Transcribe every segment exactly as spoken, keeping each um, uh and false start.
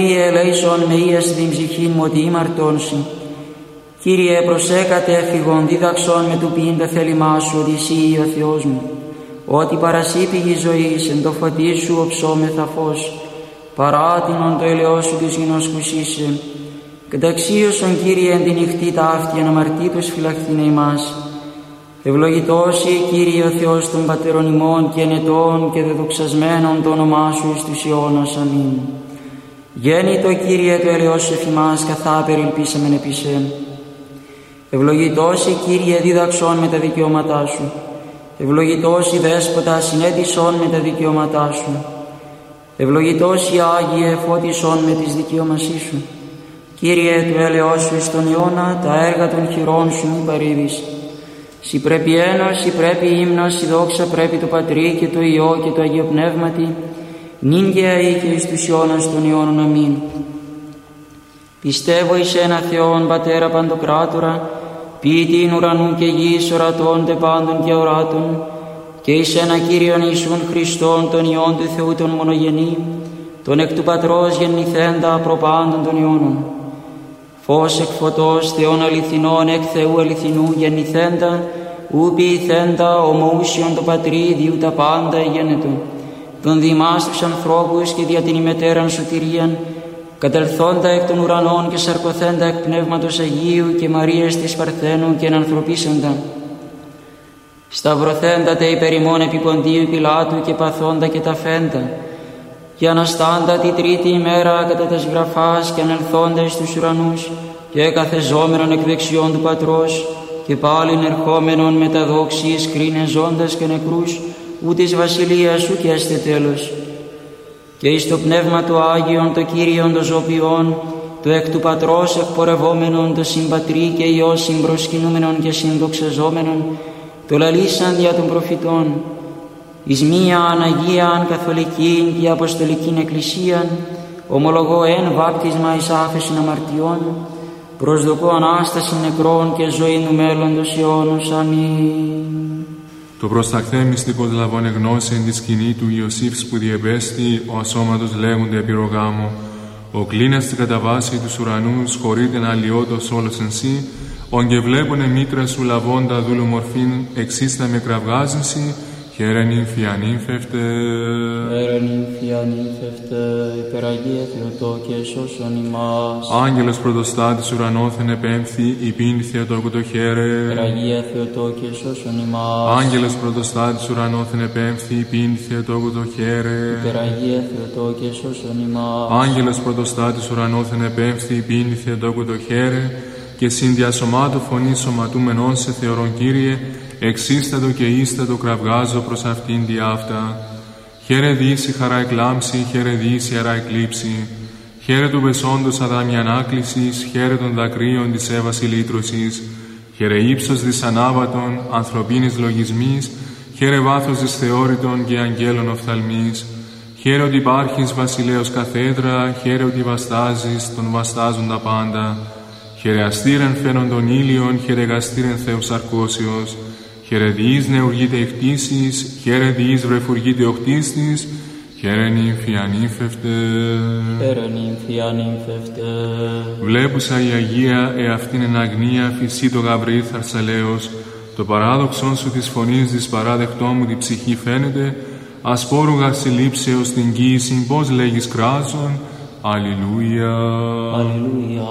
Κύριε, ελέησον με ίας την ψυχήν μου ότι ήμαρτώνσι. Κύριε, προσέκατε φυγον δίδαξον με του ποιήντα θέλημά σου ότι εσύ ο Θεός μου. Ότι παρασύ πηγή ζωής εν το φωτί σου οψόμεθα φως. Παράτηνον το ελαιό σου της γινώσκουσίσε. Καταξίωσον, Κύριε, εν τη νυχτή τα αυτή αναμαρτήτως φυλαχθήνε ημάς. Ευλογητός Κύριε ο Θεός των πατέρων ημών και ενετών και δεδοξασμένων το όνομά σου εις τους αιώνας. Αμήν. Γέννητο, Κύριε, το ελαιός σου εφημάς, καθά περιλπίσαμεν επί σε. Ευλογητός Κύριε, δίδαξον με τα δικαιώματά σου. Ευλογητός Δέσποτα, συνέτησον με τα δικαιώματά σου. Ευλογητός Άγιε, φώτισον με τις δικαιώμασή σου. Κύριε, του έλεος σου εις τον αιώνα, τα έργα των χειρών σου μη παρήδεις. Συ πρέπει ένος, συ πρέπει ύμνος, συ δόξα πρέπει το Πατρί και το Υιό και το Αγίο Πνεύματι, νυν και αεί και εις τους αιώνας των αιώνων. Αμήν. Πιστεύω εις ένα Θεόν, Πατέρα Παντοκράτορα, ποιητήν ουρανού και γης, ορατών τε πάντων και οράτων, και εις ένα Κύριον Ιησούν Χριστόν, τον Υιόν του Θεού τον μονογενή, τον εκ του Πατρός γεννηθέντα προπάντων των αιώνων. Φως εκ φωτός, Θεόν αληθινών, εκ Θεού αληθινού γεννηθέντα, ου ποιηθέντα, ομοούσιον το Πατρί, διού τα πάντα εγένετο. Τον διημάς τους ανθρώπους και δια την ημετέραν σωτηρίαν, κατελθόντα εκ των ουρανών και σαρκωθέντα εκ Πνεύματος Αγίου και Μαρίας της Παρθένου και ενανθρωπίσαντα. Σταυρωθέντα τε υπερ ημών επί Ποντίου Πιλάτου και παθόντα και ταφέντα, και αναστάντα τη τρίτη ημέρα κατά τας γραφάς και ανελθόντα εις τους ουρανούς και καθεζόμενον εκ δεξιών του Πατρός και πάλιν ερχόμενον με τα δόξης κρίνε ζώντας και νεκρούς, ου της βασιλείας σου και έστε τέλος. Και εις το Πνεύμα του Άγιον το Κύριον το ζωπιόν, το εκ του Πατρός εκπορευόμενον, το συμπατρί και Υιό συμπροσκυνούμενον και συνδοξαζόμενον, το λαλήσαν δια των προφητών, εις μίαν Αγίαν Καθολικήν και Αποστολικήν Εκκλησίαν, ομολογώ εν βάπτισμα εις άφεσιν αμαρτιών, προσδοκώ Ανάσταση νεκρών και ζωή του μέλλοντος αιώνος. Αμήν. Το προσταχθέ μυστικός λαβών εγνώσιν τη σκηνή του Ιωσήφ που διεμπέστη, ο ασώματος λέγονται επιρρογάμο. Ο κλίνας στην καταβάση τους ουρανούς χωρείται να αλλοιώτος όλος εν σύ, ον και βλέπουνε μήτρα σου λαβώντα δούλου μορφήν, εξίστα με κραυγάζυνσι, χαίρε νύμφη ανύμφευτε. Χαίρε νύμφη ανύμφευτε, υπεραγία Θεοτόκε σώσον ημάς. Άγγελος πρωτοστάτης ουρανόθεν επέμφθη, υπήν Θεοτόκο το χαίρε. Υπεραγία Θεοτόκε σώσον ημάς. Άγγελος πρωτοστάτης ουρανόθεν επέμφθη, υπήν Θεοτόκο το χαίρε. Υπεραγία Θεοτόκε σώσον ημάς. Άγγελος πρωτοστάτης ουρανόθεν επέμφθη, υπήν Θεοτόκο το χαίρε. Και συνδιασωμάτου φωνή σωματούμενον σε θεωρών Κύριε, εξίστατο και ίστατο κραυγάζω προς αυτήν δι' αυτά. Χαίρε δύση χαρά εκλάμψη, χαίρε δύση αρά εκλείψη. Χαίρε του πεσόντος αδάμια ανάκλησης, χαίρε των δακρύων της έβαση λύτρωσης. Χαίρε ύψος δυσανάβατον, ανθρωπίνης λογισμής, χαίρε βάθος δυσθεώρητον και αγγέλων οφθαλμής. Χαίρε ότι υπάρχεις βασιλέως καθέδρα, χαίρε ότι βαστάζεις τον βαστάζουν τα πάντα. Χαίρε αστήρεν φαίνον των ήλιων, χαίρε γαστήρεν Θεός αρκώσιος. Χαίρε διείς νεουργείται η χτίσης, χαίρε διείς βρεφουργείται ο χτίστης, χαίρε νύμφη ανύμφευτε. Χαίρε νύμφη ανύμφευτε. Βλέπουσα η Αγία εαυτήν εν αγνία φυσί το Γαβριήλ θαρσαλέος, το παράδοξον σου της φωνής της παράδεκτό μου τη ψυχή φαίνεται, ασπόρουγα συλλήψεως την κοίησιν πώς λέγεις κράζον. Αλληλούια. Αλληλούια.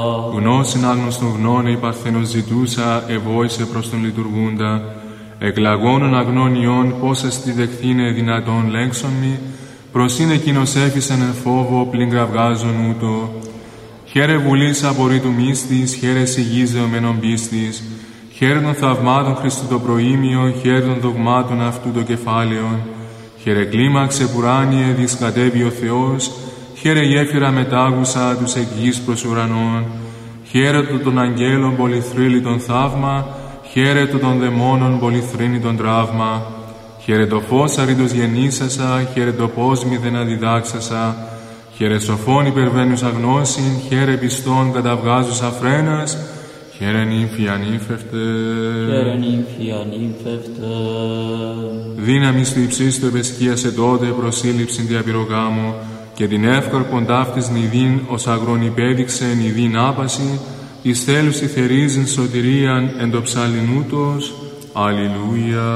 Γνώσιν άγνωστον γνώνε η παρθένος ζητούσα, ευόησε προς τον λειτουργούντα. Εκλαγώνων αγνών ιών, πώς εστι δεχθήνε δυνατόν λέξον μη, προς είναι εκείνος έφυσεν εν φόβο, πλην κραυγάζον ούτω. Χαίρε βουλής απορρί του μύστης, χαίρε σιγίζεωμένον πίστης. Χαίρε των θαυμάτων Χριστού το προήμιο, χαίρε των δογμάτων αυτού το κεφάλαιον. Χαίρε κλίμαξε πουράνιε, δισκατεύει ο Θεός. Χαίρε γέφυρα μετάγουσα τους εκ γης προς ουρανών. Χαίρε του των αγγέλων πολυθρύλιτον θαύμα. Χαίρε του των δαιμόνων πολυθρύνητον τραύμα. Χαίρε το φως αρήτως γεννήσασα. Χαίρε το πώς μηδεν αδιδάξασα. Χαίρε σοφών υπερβαίνουσα γνώσιν. Χαίρε πιστών καταβγάζουσα φρένας. Χαίρε νύμφη ανύμφευτε. Χαίρε νύμφη ανύμφευτε. Δύναμις του υψίστου επεσκίασε τότε προσήλυψην διαπυρογάμου. και την εύκαρπον ταύτης νηδίν ως αγρόν υπέδειξε νηδίν άπαση, εις θέλους η θερίζειν σωτηρίαν εν το ψαλινούτος. Αλληλούια.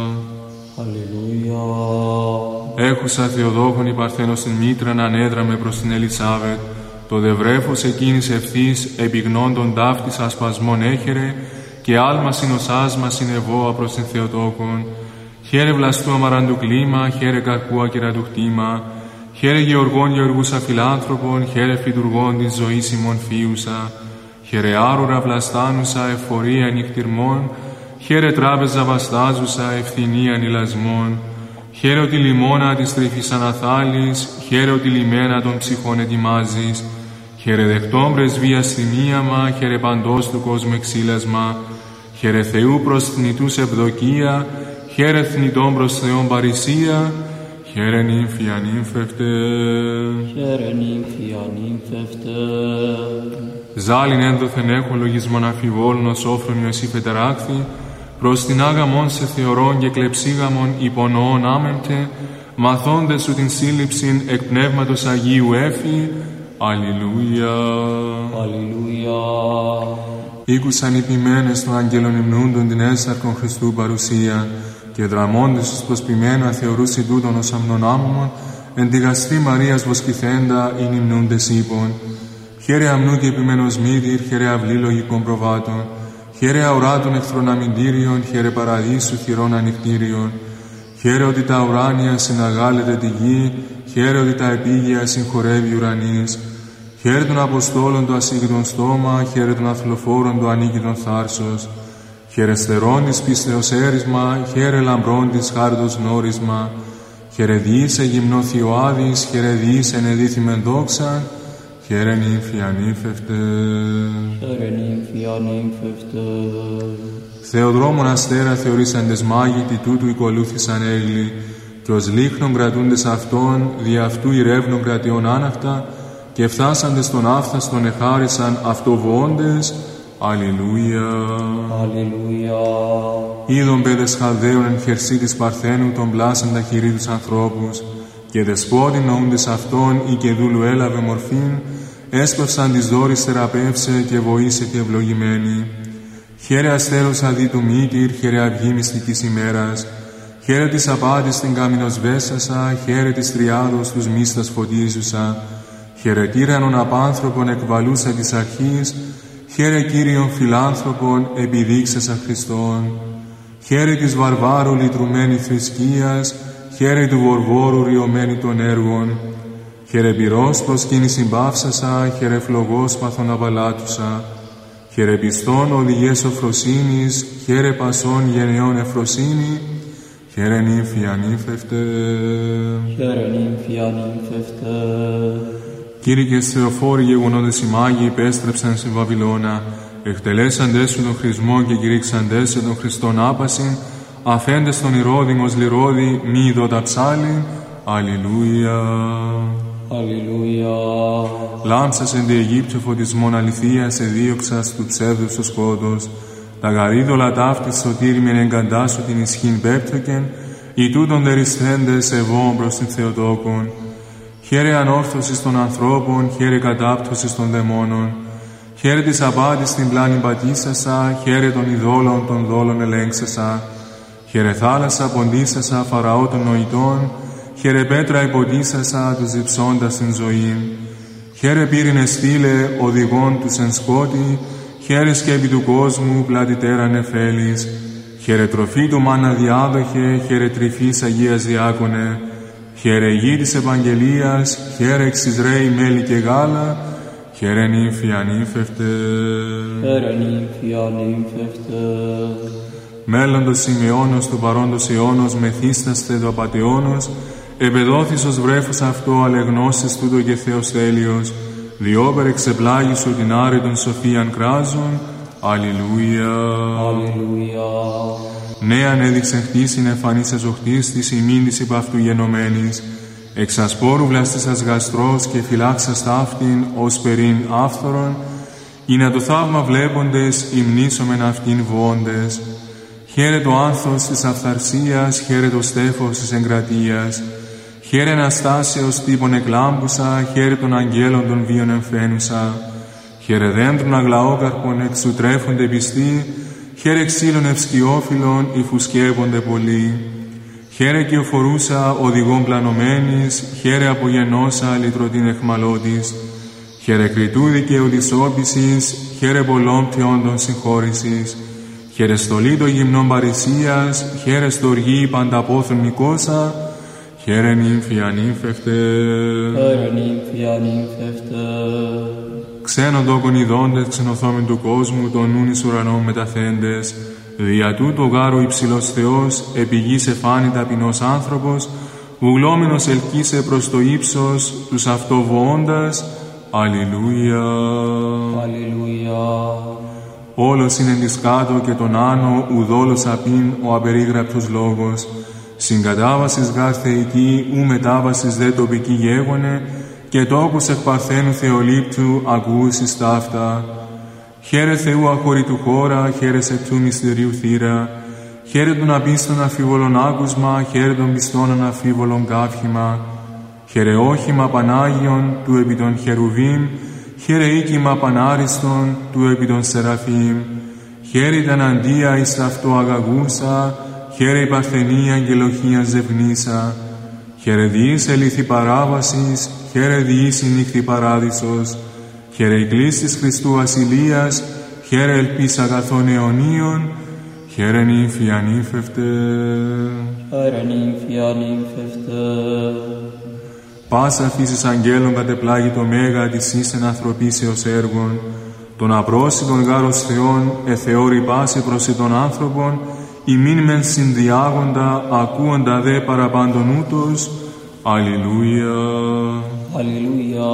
Αλληλούια. Έχουσα Θεοδόχον η Παρθένος την μήτραν ανέδραμε προς την Ελισάβετ, το δευρέφος εκείνης ευθύς επιγνώντων ταύτης ασπασμών έχερε, και άλμα συνοσάς μας συνεβόα προς την Θεοτόκον. Χαίρε βλαστού αμαραντου κλίμα, χαίρε καρπού ακυρατού χτήμα, χαίρε γεωργών γεωργούσα φιλάνθρωπων, χαίρε φυτουργών της ζωής ημών φίουσα, χαίρε άρουρα βλαστάνουσα εφορία νυχτυρμών, χαίρε τράπεζα βαστάζουσα ευθυνία ανηλασμών, χαίρε ότι λιμώνα της τρυφής αναθάλης, χαίρε ότι λιμένα των ψυχών ετοιμάζεις, χαίρε δεχτών πρεσβείας θυμίαμα, χαίρε παντός του κόσμου εξήλασμα, χαίρε Θεού προς θνητούς ευδοκία, χαίρε θνητών προς Θεόν παρησία, χαίρε νύμφη ανύμφευτε. Χαίρε νύμφη ανύμφευτε. Ζάλιν ένδοθεν έχω λογισμον αφιβόλων ως όφρονιο εσύ πετεράκθη, προς την άγαμον σε θεωρών και κλεψίγαμον υπονοών άμεμπτε, μαθώντες σου την σύλληψην εκ πνεύματος Αγίου έφη. Αλληλούια. Αλληλούια. Ήκουσαν οι ποιμένες των αγγέλων υμνούντων την έσαρκον Χριστού παρουσία, και δραμώντες τους προσποιημένα θεωρούσι τούτον ως αμνονάμωμον, εν τη γαστή Μαρίας βοσκηθέντα ειν υμνούντες ύπων. Χαίρε αμνού και επιμένος μύτηρ, χαίρε αυλή λογικών προβάτων, χαίρε αουράτων εχθρών αμυντήριων, χαίρε παραδείσου χειρών ανοιχτήριων. Χαίρε ότι τα ουράνια συναγάλετε τη γη, χαίρε ότι τα επίγεια συγχωρεύει ουρανής. Χαίρε των Αποστόλων το ασύγκητον στόμα, χαίρε των αθλοφόρων το ανίκητον θάρσος. Χαίρε στερών της πίστεως έρισμα, χαίρε λαμπρών της χάριτος γνώρισμα. Χαίρε διήσε γυμνό Θειοάδης, χαίρε διήσε ενεδίθημεν δόξαν, χαίρε νύμφη ανύμφευτε. Χαίρε νύμφη ανύμφευτε. Θεοδρόμων αστέρα θεωρήσαντες μάγητοι τούτου οικολούθησαν έγλοι, και ως λίχνων κρατούντες αυτών, δι' αυτού ηρεύνων κρατιών άναυτα, και φτάσαντες τον άφθαστον εχάρισαν αυτοβοώντες. Αλληλούια. Αλληλούια. Είδον παιδες Χαλδαίων εν χερσί της Παρθένου των πλάσαντα χειρί τους ανθρώπους, και δεσπότην νοούντες αυτών ή και δούλου έλαβε μορφήν, έσπευσαν της δόρης θεραπεύσε και βοήσε και ευλογημένη. Χαίρε αστέρος αδί του μύτηρ, χαίρε αυγή μυστικής ημέρας, χαίρε της απάτης την κάμινος βέσασα, χαίρε της τριάδος τους μίστας φωτίζουσα, χαίρε τύρανον απάνθρωπον εκβαλούσα της αρχής, χαίρε Κύριον φιλάνθρωπον επιδείξασα Χριστόν, χαίρε της βαρβάρου λυτρουμένη θρησκείας, χαίρε του βορβόρου ριωμένη των έργων, χαίρε πυρός προσκύνη συμπαύσασα, χαίρε φλογός παθον απαλάτουσα, χαίρε πιστών οδηγές οφροσύνης, χαίρε πασών γενεών εφροσύνη, χαίρε νύμφη ανύμφευτε. Χαίρε νύμφη ανύμφευτε. Κήρυκες Θεοφόροι γεγονότες οι Μάγοι υπέστρεψαν στη Βαβυλώνα, εκτελέσαντες σου τον χρησμό και κηρύξαντες σε τον Χριστόν άπασιν, αφέντες τον Ηρώδην ως λιρόδη, μη ειδώτα ψάλιν. Αλληλούια. Αλληλούια. Λάμψας εν τη Αιγύπτιο φωτισμόν αληθείας εδίωξας του ψεύδους το σκότος, τα γαρίδωλα ταύτης σωτήρι μεν εγκαντάσου την ισχύν πέπτωκεν, οι τούτον δερισθέντες ευών προς την Θεοτόκον. Χαίρε ανόρθωσης των ανθρώπων, χαίρε κατάπτωσης των δαιμόνων, χαίρε της απάτης την πλάνη πατήσασα, χαίρε των ειδόλων των δόλων ελέγξασα, χαίρε θάλασσα ποντίσασα φαραώ των νοητών, χαίρε πέτρα υποτίσασα τους διψώντας την ζωήν. Χαίρε πύρινε στήλε οδηγών τους εν σκότη, χαίρε σκέπη του κόσμου πλατητέραν εφέλης, χαίρε τροφή του μάνα διάδοχε, χαίρε τρυφής Αγίας Διάκονε, χαίρε γη της Ευαγγελίας, χαίρε εξ Ισραήλ μέλι και γάλα, χαίρε νύμφη ανύμφευτε. Χαίρε νύμφη ανύμφευτε. Μέλλοντος Σιμεώνος του παρόντος αιώνος μεθύσταστε το απατεώνος, επεδόθης ως βρέφος αυτό αλεγνώσεις τούτο και Θεός τέλειος, διόπερ εξεπλάγει σου την άρρητον σοφίαν κράζων. Αλληλούια. Αλληλούια. Νέαν έδειξε χτίσιν εφανής εζοχτής της ημίν της υπ' αυτού γενομένης, εξ ασπόρου βλαστήσας γαστρός και φυλάξας ταύτην ως περίν άφθορον, ή να το θαύμα βλέποντες υμνήσομεν αυτήν βοώντες. Χαίρε το άνθος της αυθαρσίας, χαίρε το στέφος της εγκρατείας, Χαίρε Αναστάσεως τύπων εκλάμπουσα, χαίρε των αγγέλων των βίων εμφαίνουσα. Χαίρε δέντρων αγλαόκαρπων εξ σου τρέφονται πιστοί, χαίρε ξύλων ευσκιόφυλλων υφουσκεύονται πολλοί. Χαίρε κυοφορούσα οδηγών πλανωμένης, χαίρε απογενώσα λυτρωτήν εχμαλώτης. Χαίρε κριτού δικαίου της όπισης, χαίρε πολλών πτιόντων συγχώρησης. Χαίρε στολή των γυμνών παρησίας, χαίρε στοργή πανταπόθων Μικόσα, χαίρε νύμφη ανύμφευτε. Χαίρε νύμφη ανύμφευτε. Ξένων τόκων ειδώντες, ξενοθόμεν του κόσμου, των νουν εις ουρανών μεταθέντες. Δια τούτο γάρου υψηλός Θεός, επί γης εφάνη ταπεινός άνθρωπος, βουλόμενος ελκύσε προς το ύψος, τους αυτοβοώντας. Αλληλούια. Αλληλούια. Όλος είναι της κάτω και τον άνω, ουδόλος απειν ο απερίγραπτος λόγος. Συγκατάβασης γάρ θεϊκή, ου μετάβασης δε τοπική γέγονε, και τόκους εκ παρθένου Θεολήπτου ακούσεις ταύτα. Χαίρε Θεού αχωρητού χώρα, χαίρε σε του μυστηρίου θύρα. Χαίρε των απίστων αφίβολων άκουσμα, χαίρε των πιστών αναφίβολων κάφημα. Χαίρε όχημα Πανάγιον του επί των Χερουβίμ, χαίρε οίκημα Πανάριστον του επί των Σεραφείμ. Χαίρε τα εναντία εις αυτό αγαγούσα, χαίρε η παρθενία αγγελοχία ζευνήσα. Χαίρε διείς ελήθη παράβασης, χαίρε διείς η νύχτη παράδεισος. Χαίρε η κλίς της Χριστού Βασιλείας, χαίρε ελπίς αγαθών αιωνίων, χαίρε νύμφη ανύμφευτε. Χαίρε νύμφη ανύμφευτε. Πάσα φύσης αγγέλων κατεπλάγει το μέγα της ίσεν ανθρωπίσεως έργων, των απρόσιτων γάρος Θεών εθεώρη πάση προς των άνθρωπων, ημίν μεν συνδιάγοντα, ακούοντα δε παραπάντων ούτως. Αλληλούια. Αλληλούια.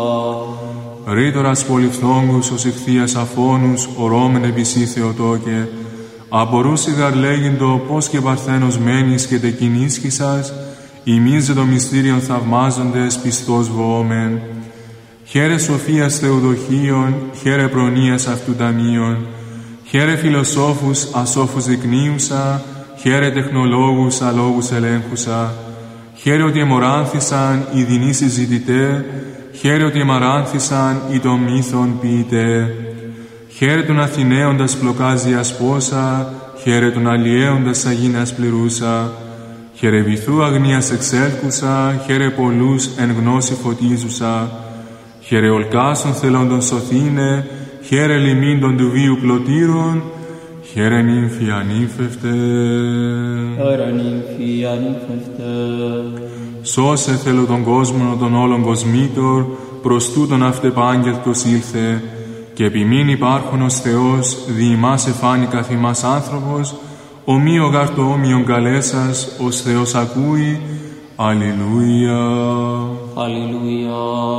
Ρήτορας πολυφθόγκους ως ηχθείας αφώνους, ορώμεν επισή Θεοτόκε, απορούσι γαρ λέγειν-το πώς και παρθένος μένεις και τεκειν ίσχυσας, ημείς δε το μυστήριον θαυμάζοντες πιστός βοόμεν. Χαίρε σοφίας Θεοδοχίων, χαίρε προνοίας αυτού ταμείων, χαίρε φιλοσόφους ασόφους δεικνύουσα, χαίρε τεχνολόγους αλόγους ελέγχουσα, χαίρε ότι εμοράνθησαν οι δεινοί συζητητέ, χαίρε ότι εμαράνθησαν οι των μύθων ποιητέ. Χαίρε τον Αθηναίοντας πλοκάζιας πόσα, χαίρε τον αλλιέοντας αγίνας πληρούσα. Χαίρε βυθού αγνίας εξέλκουσα, χαίρε πολλούς εν γνώση φωτίζουσα. Χαίρε ολκάσων θελόντων σωθήνε, χαίρε λιμίντων του βίου πλωτήρων, χαίρε νύμφη ανύμφευτε. Χαίρε νύμφη ανύμφευτε. Σώσε θέλω τον κόσμο των όλων κοσμήτων, προς τούτον αυτεπάγγελτος ήλθε, και επιμήν υπάρχον ως Θεός, δι' ημάς εφάνει καθ' ημάς άνθρωπος, ομοίο γάρ το όμοιον καλέσας, ως Θεός ακούει. Αλληλούια. Αλληλούια.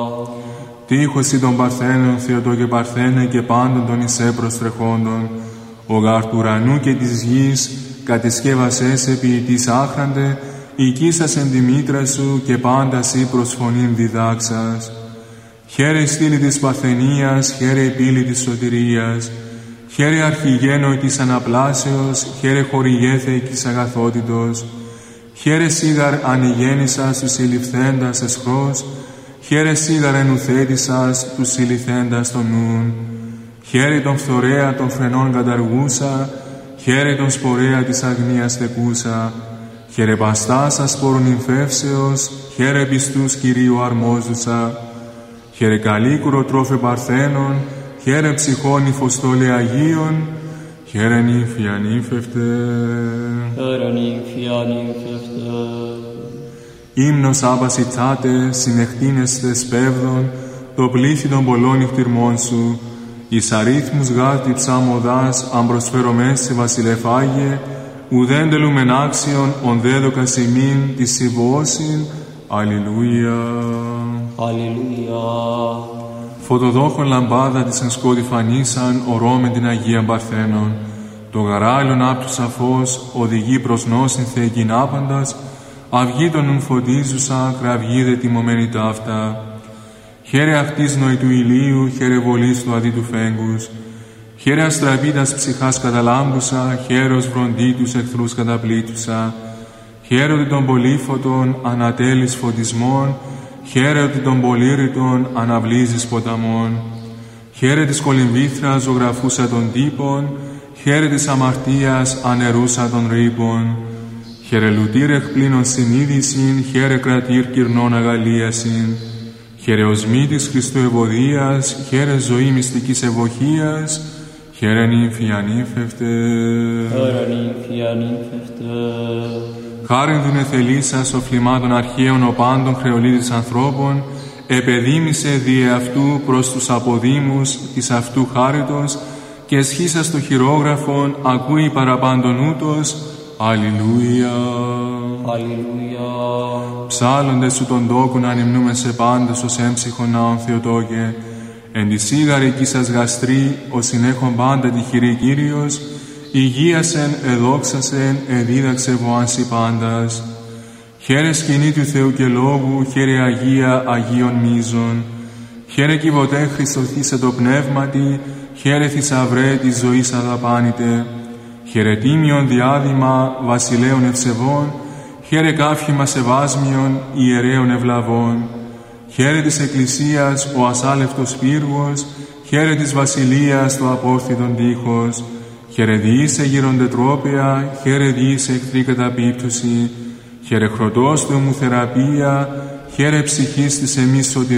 Τείχος ή των Παρθένων, Θεοτό και Παρθένε και πάντων των εισέ προστρεχόντων, ο γάρ του ουρανού και της γης, κατεσκεύασες επί της άχραντε, οικίσας εν τη μήτρα σου και πάντα σύ προς φωνήν διδάξας. Χαίρε η στήλη της Παρθενίας, χαίρε η πύλη της σωτηρίας, χαίρε αρχηγένο της αναπλάσεως, χαίρε χορηγέθε της αγαθότητος, χαίρε σίγαρ ανηγέννησας τους συλληφθέντας εσχρός, χαίρε σίγαρ ενουθέτησας τους συλληφθέντας των νουν, χαίρε τον φθορέα των φρενών καταργούσα, χαίρε τον σπορέα της αγνίας θεκούσα, χαίρε παστάσα σπόρων νυμφεύσεως, χαίρε πιστούς Κυρίου αρμόζουσα, χαίρε καλίκουρο τρόφε Παρθένων, χαίρε ψυχών υφοστόλε Αγίων, χαίρε νύμφη ανύμφευτε. Χαίρε νύμφη ανύμφευτε. Ύμνος άπαση τσάτε, συνεχτίνεστε σπέβδον, το πλήθη των πολλών νυχτυρμών σου, εις αρίθμους γάρτη ψάμοδάς, αν προσφερομές σε βασιλεφάγε, ουδέν τελούμεν άξιον, ον δέδοκας ημίν της συμβώσιν. Αλληλούια. Αλληλούια. Φωτοδόχον λαμπάδα της εν σκότη φανίσαν, ορώμεν την Αγία Παρθένων. Το γαράλιον άπτουσα φως, οδηγεί προς νόσιν θεϊκήν άπαντας, αυγή των νουν φωτίζουσα, κραυγή δε τιμωμένη ταύτα. Χαίρε αυτής νοητού ηλίου, χαίρε βολής του αδίτου φέγγους. Χαίρε αστραπίτας ψυχάς καταλάμπουσα, χαίρος βροντί τους εχθρούς καταπλήτουσα. χαίρονται των πολύφωτων ανατέλεις φωτισμών, χαίρονται των πολύρητων αναβλύζεις ποταμών. Χαίρε της κολυμβήθρας ζωγραφούσα των τύπων, χαίρε της αμαρτίας ανερούσα των ρήπων. Χαίρε λουτήρ εκπλήνων συνείδησιν, χαίρε κρατήρ κυρνών αγαλίασιν. Χαίρε οσμή της Χριστού ευωδίας, χαίρε ζωή μυστικής ευωχίας, χαίρε νύμφη ανύμφευτε. Χαίρε νύμφη ανύμφευτε. Χάριν δουν εθελήσας ο φλιμάτων αρχαίων ο πάντων χρεολίδης ανθρώπων, επεδίμησε δι' αυτού προς τους αποδήμους της αυτού χάριτος και εσχίσας το χειρόγραφον ακούει παραπάντων ούτως. Αλληλούια. Αλληλούια. Ψάλλονται σου τον τόκου να ανυμνούμε σε πάντες ως έμψυχον ναόν Θεοτόκε. Εν τη σίγαρη εκεί σας γαστρή, ο συνέχον πάντα τη χειρή Κύριος, υγείασεν, εδόξασεν, εδίδαξε βοάνσι πάντας. Χαίρε σκηνή του Θεού και Λόγου, χαίρε Αγία Αγίων Μίζων. Χαίρε κυβωτέ Χριστοθήσε το πνεύματι, χαίρε θησαυρέ της ζωής αδαπάνητε. Χαίρε τίμιον διάδημα βασιλέων ευσεβών, χαίρε κάφημα σεβάσμιον ιερέων ευλαβών. Χαίρε της Εκκλησίας ο ασάλευτος πύργος, χαίρε της βασιλείας το απόρθιτον τείχος. Χαίρε διήσε γυροντετρόπαια, χαίρε διήσε εχθρή καταπίπτωση. Χαίρε χρωτός του μου θεραπεία, χαίρε ψυχής της εμείς σωτηρίας.